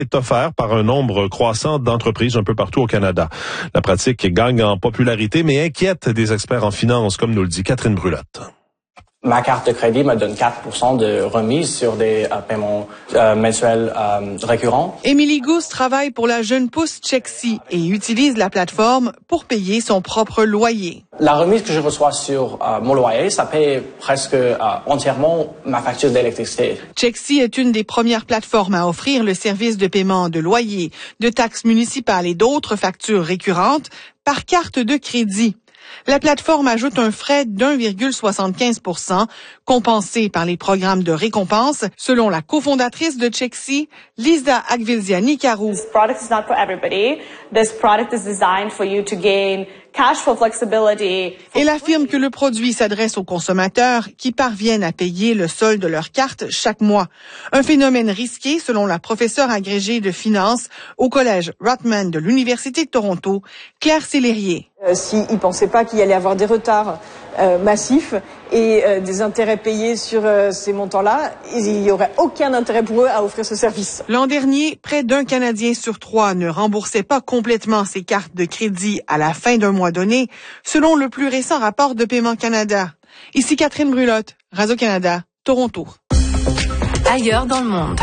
est offert par un nombre croissant d'entreprises un peu partout au Canada. La pratique gagne en popularité, mais inquiète des experts en finance, comme nous le dit Catherine Brulotte. Ma carte de crédit me donne 4% de remise sur des paiements mensuels récurrents. Émilie Gousse travaille pour la jeune pousse Chexi et utilise la plateforme pour payer son propre loyer. La remise que je reçois sur mon loyer, ça paye presque entièrement ma facture d'électricité. Chexi est une des premières plateformes à offrir le service de paiement de loyer, de taxes municipales et d'autres factures récurrentes par carte de crédit. La plateforme ajoute un frais d'1,75% compensé par les programmes de récompense, selon la cofondatrice de Chexi, Lisa Agvilziani-Carou. This product is not for everybody. This product is designed for you to gain cash flow flexibility. Elle affirme que le produit s'adresse aux consommateurs qui parviennent à payer le solde de leur carte chaque mois. Un phénomène risqué selon la professeure agrégée de finance au collège Rotman de l'Université de Toronto, Claire Sellerier. S'ils ne pensaient pas qu'il y allait avoir des retards massifs et des intérêts payés sur ces montants-là, il n'y aurait aucun intérêt pour eux à offrir ce service. L'an dernier, près d'un Canadien sur 3 ne remboursait pas complètement ses cartes de crédit à la fin d'un mois donné, selon le plus récent rapport de Paiement Canada. Ici Catherine Brulotte, Radio-Canada, Toronto. Ailleurs dans le monde.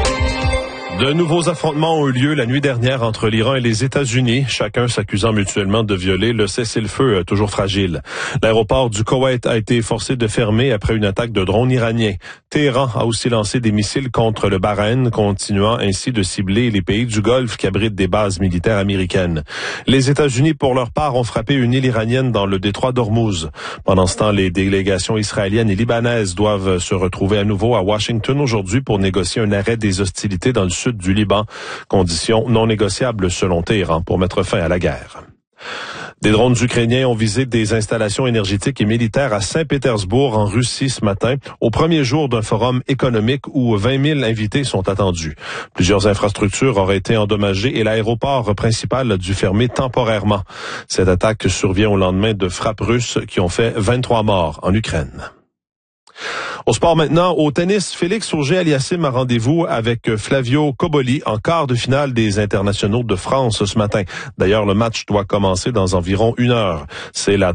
De nouveaux affrontements ont eu lieu la nuit dernière entre l'Iran et les États-Unis, chacun s'accusant mutuellement de violer le cessez-le-feu toujours fragile. L'aéroport du Koweït a été forcé de fermer après une attaque de drones iraniens. Téhéran a aussi lancé des missiles contre le Bahreïn, continuant ainsi de cibler les pays du Golfe qui abritent des bases militaires américaines. Les États-Unis, pour leur part, ont frappé une île iranienne dans le détroit d'Ormuz. Pendant ce temps, les délégations israéliennes et libanaises doivent se retrouver à nouveau à Washington aujourd'hui pour négocier un arrêt des hostilités dans le sud du Liban, condition non négociable selon Téhéran pour mettre fin à la guerre. Des drones ukrainiens ont visé des installations énergétiques et militaires à Saint-Pétersbourg en Russie ce matin, au premier jour d'un forum économique où 20 000 invités sont attendus. Plusieurs infrastructures auraient été endommagées et l'aéroport principal a dû fermer temporairement. Cette attaque survient au lendemain de frappes russes qui ont fait 23 morts en Ukraine. Au sport maintenant, au tennis, Félix Auger-Aliassime a rendez-vous avec Flavio Cobolli en quart de finale des internationaux de France ce matin. D'ailleurs, le match doit commencer dans environ 1 heure. C'est la